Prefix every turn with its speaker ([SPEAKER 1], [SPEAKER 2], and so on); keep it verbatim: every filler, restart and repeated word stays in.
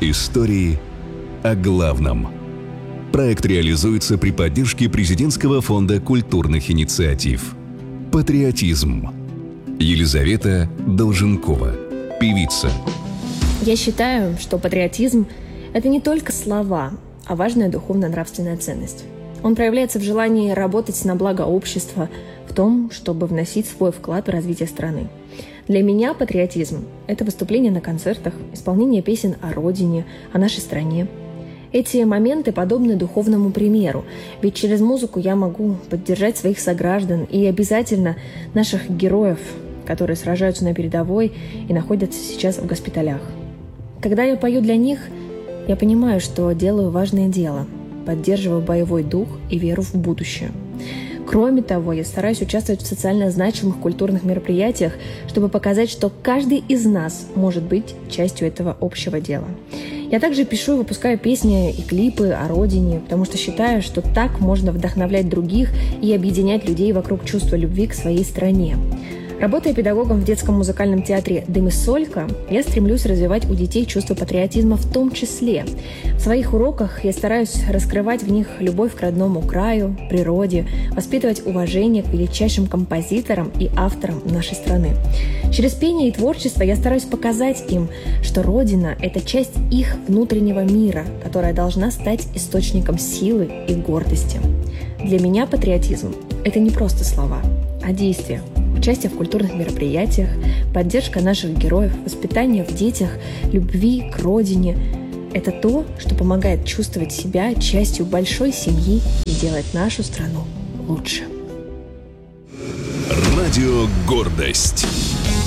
[SPEAKER 1] Истории о главном. Проект реализуется при поддержке Президентского фонда культурных инициатив. Патриотизм. Елизавета Долженкова, певица.
[SPEAKER 2] Я считаю, что патриотизм – это не только слова, а важная духовно-нравственная ценность. Он проявляется в желании работать на благо общества, в том, чтобы вносить свой вклад в развитие страны. Для меня патриотизм – это выступление на концертах, исполнение песен о родине, о нашей стране. Эти моменты подобны духовному примеру, ведь через музыку я могу поддержать своих сограждан и обязательно наших героев, которые сражаются на передовой и находятся сейчас в госпиталях. Когда я пою для них, я понимаю, что делаю важное дело, поддерживаю боевой дух и веру в будущее. Кроме того, я стараюсь участвовать в социально значимых культурных мероприятиях, чтобы показать, что каждый из нас может быть частью этого общего дела. Я также пишу и выпускаю песни и клипы о родине, потому что считаю, что так можно вдохновлять других и объединять людей вокруг чувства любви к своей стране. Работая педагогом в детском музыкальном театре «Дымисолька», я стремлюсь развивать у детей чувство патриотизма в том числе. В своих уроках я стараюсь раскрывать в них любовь к родному краю, природе, воспитывать уважение к величайшим композиторам и авторам нашей страны. Через пение и творчество я стараюсь показать им, что Родина – это часть их внутреннего мира, которая должна стать источником силы и гордости. Для меня патриотизм – это не просто слова, а действия. Участие в культурных мероприятиях, поддержка наших героев, воспитание в детях, любви к родине – это то, что помогает чувствовать себя частью большой семьи и делать нашу страну лучше.
[SPEAKER 1] Радио «Гордость».